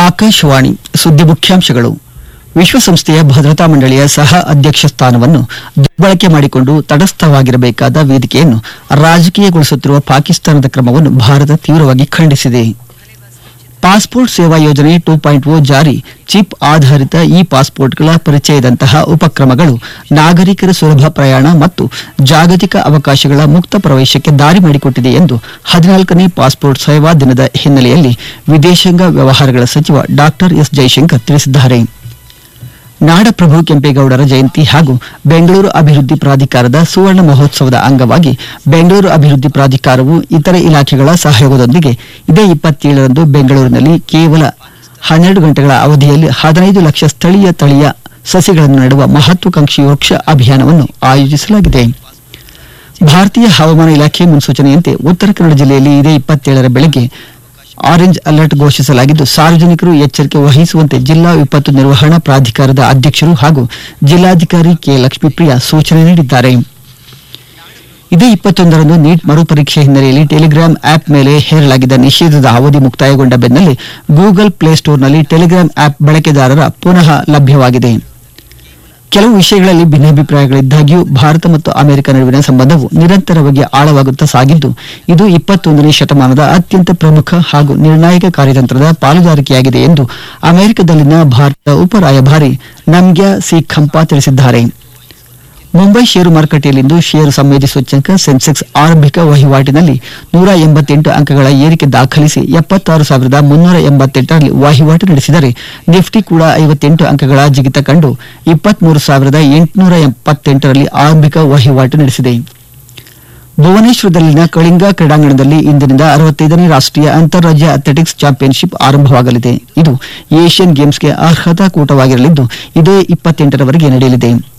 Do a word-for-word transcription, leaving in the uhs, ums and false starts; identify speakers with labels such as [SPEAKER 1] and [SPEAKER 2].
[SPEAKER 1] ಆಕಾಶವಾಣಿ ಸುದ್ದಿ ಮುಖ್ಯಾಂಶಗಳು. ವಿಶ್ವಸಂಸ್ಥೆಯ ಭದ್ರತಾ ಮಂಡಳಿಯ ಸಹ ಅಧ್ಯಕ್ಷ ಸ್ಥಾನವನ್ನು ದುರ್ಬಳಕೆ ಮಾಡಿಕೊಂಡು ತಟಸ್ಥವಾಗಿರಬೇಕಾದ ವೇದಿಕೆಯನ್ನು ರಾಜಕೀಯಗೊಳಿಸುತ್ತಿರುವ ಪಾಕಿಸ್ತಾನದ ಕ್ರಮವನ್ನು ಭಾರತ ತೀವ್ರವಾಗಿ ಖಂಡಿಸಿದೆ. ಪಾಸ್ಪೋರ್ಟ್ ಸೇವಾ ಯೋಜನೆ ಟೂ ಪಾಯಿಂಟ್ ಓ ಜಾರಿ, ಚಿಪ್ ಆಧಾರಿತ ಇ ಪಾಸ್ಪೋರ್ಟ್ಗಳ ಪರಿಚಯದಂತಹ ಉಪಕ್ರಮಗಳು ನಾಗರಿಕರ ಸುಲಭ ಪ್ರಯಾಣ ಮತ್ತು ಜಾಗತಿಕ ಅವಕಾಶಗಳ ಮುಕ್ತ ಪ್ರವೇಶಕ್ಕೆ ದಾರಿ ಮಾಡಿಕೊಟ್ಟಿದೆ ಎಂದು ಹದಿನಾಲ್ಕನೇ ಪಾಸ್ಪೋರ್ಟ್ ಸೇವಾ ದಿನದ ಹಿನ್ನೆಲೆಯಲ್ಲಿ ವಿದೇಶಾಂಗ ವ್ಯವಹಾರಗಳ ಸಚಿವ ಡಾ ಎಸ್ ಜೈಶಂಕರ್ ತಿಳಿಸಿದ್ದಾರೆ. ನಾಡಪ್ರಭು ಕೆಂಪೇಗೌಡರ ಜಯಂತಿ ಹಾಗೂ ಬೆಂಗಳೂರು ಅಭಿವೃದ್ಧಿ ಪ್ರಾಧಿಕಾರದ ಸುವರ್ಣ ಮಹೋತ್ಸವದ ಅಂಗವಾಗಿ ಬೆಂಗಳೂರು ಅಭಿವೃದ್ಧಿ ಪ್ರಾಧಿಕಾರವು ಇತರೆ ಇಲಾಖೆಗಳ ಸಹಯೋಗದೊಂದಿಗೆ ಇದೇ ಇಪ್ಪತ್ತೇಳರಂದು ಬೆಂಗಳೂರಿನಲ್ಲಿ ಕೇವಲ ಹನ್ನೆರಡು ಗಂಟೆಗಳ ಅವಧಿಯಲ್ಲಿ ಹದಿನೈದು ಲಕ್ಷ ಸ್ಥಳೀಯ ತಳಿಯ ಸಸಿಗಳನ್ನು ನೆಡುವ ಮಹತ್ವಾಕಾಂಕ್ಷಿ ವೃಕ್ಷ ಅಭಿಯಾನವನ್ನು ಆಯೋಜಿಸಲಾಗಿದೆ. ಭಾರತೀಯ ಹವಾಮಾನ ಇಲಾಖೆ ಮುನ್ಸೂಚನೆಯಂತೆ ಉತ್ತರ ಕನ್ನಡ ಜಿಲ್ಲೆಯಲ್ಲಿ ಇದೇ ಇಪ್ಪತ್ತೇಳರ ಬೆಳಗ್ಗೆ ಆರೆಂಜ್ ಅಲರ್ಟ್ ಘೋಷಿಸಲಾಗಿದ್ದು, ಸಾರ್ವಜನಿಕರು ಎಚ್ಚರಿಕೆ ವಹಿಸುವಂತೆ ಜಿಲ್ಲಾ ವಿಪತ್ತು ನಿರ್ವಹಣಾ ಪ್ರಾಧಿಕಾರದ ಅಧ್ಯಕ್ಷರು ಹಾಗೂ ಜಿಲ್ಲಾಧಿಕಾರಿ ಕೆ ಲಕ್ಷ್ಮೀಪ್ರಿಯಾ ಸೂಚನೆ ನೀಡಿದ್ದಾರೆ. ಇದೇ ಇಪ್ಪತ್ತೊಂದರಂದು ನೀಟ್ ಮರುಪರೀಕ್ಷೆ ಹಿನ್ನೆಲೆಯಲ್ಲಿ ಟೆಲಿಗ್ರಾಂ ಆಪ್ ಮೇಲೆ ಹೇರಲಾಗಿದ್ದ ನಿಷೇಧದ ಅವಧಿ ಮುಕ್ತಾಯಗೊಂಡ ಬೆನ್ನಲ್ಲೇ ಗೂಗಲ್ ಪ್ಲೇಸ್ಟೋರ್ನಲ್ಲಿ ಟೆಲಿಗ್ರಾಂ ಆಪ್ ಬಳಕೆದಾರರ ಪುನಃ ಲಭ್ಯವಾಗಿದೆ. ಕೆಲವು ವಿಷಯಗಳಲ್ಲಿ ಭಿನ್ನಾಭಿಪ್ರಾಯಗಳಿದ್ದಾಗ್ಯೂ ಭಾರತ ಮತ್ತು ಅಮೆರಿಕ ನಡುವಿನ ಸಂಬಂಧವು ನಿರಂತರವಾಗಿ ಆಳವಾಗುತ್ತಾ ಸಾಗಿದ್ದು, ಇದು ಇಪ್ಪತ್ತೊಂದನೇ ಶತಮಾನದ ಅತ್ಯಂತ ಪ್ರಮುಖ ಹಾಗೂ ನಿರ್ಣಾಯಕ ಕಾರ್ಯತಂತ್ರದ ಪಾಲುದಾರಿಕೆಯಾಗಿದೆ ಎಂದು ಅಮೆರಿಕದಲ್ಲಿನ ಭಾರತದ ಉಪ ರಾಯಭಾರಿ ನಮ್ಗ್ಯಾ ಸಿ ಖಂಪಾ ತಿಳಿಸಿದ್ದಾರೆ. ಮುಂಬೈ ಷೇರು ಮಾರುಕಟ್ಟೆಯಲ್ಲಿಂದು ಷೇರು ಸಂವೇದಿ ಸೂಚ್ಯಂಕ ಸೆನ್ಸೆಕ್ಸ್ ಆರಂಭಿಕ ವಹಿವಾಟಿನಲ್ಲಿ ನೂರ ಎಂಬತ್ತೆಂಟು ಅಂಕಗಳ ಏರಿಕೆ ದಾಖಲಿಸಿ ಎಪ್ಪತ್ತಾರು ಸಾವಿರದ ಮುನ್ನೂರ ಎಂಬತ್ತೆಂಟರಲ್ಲಿ ವಹಿವಾಟು ನಡೆಸಿದರೆ, ನಿಫ್ಟಿ ಕೂಡ ಐವತ್ತೆಂಟು ಅಂಕಗಳ ಜಿಗಿತ ಕಂಡು ಇಪ್ಪತ್ಮೂರು ಸಾವಿರದ ಎಂಟುನೂರ ಎಪ್ಪತ್ತೆಂಟರಲ್ಲಿ ಆರಂಭಿಕ ವಹಿವಾಟು ನಡೆಸಿದೆ. ಭುವನೇಶ್ವರದಲ್ಲಿನ ಕಳಿಂಗ ಕ್ರೀಡಾಂಗಣದಲ್ಲಿ ಇಂದಿನಿಂದ ಅರವತ್ತೈದನೇ ರಾಷ್ಟ್ರೀಯ ಅಂತಾರಾಜ್ಯ ಅಥ್ಲೆಟಿಕ್ಸ್ ಚಾಂಪಿಯನ್ಶಿಪ್ ಆರಂಭವಾಗಲಿದೆ. ಇದು ಏಷ್ಯನ್ ಗೇಮ್ಸ್ಗೆ ಅರ್ಹತಾ ಕೂಟವಾಗಿರಲಿದ್ದು, ಇದೇ ಇಪ್ಪತ್ತೆಂಟರವರೆಗೆ ನಡೆಯಲಿದೆ.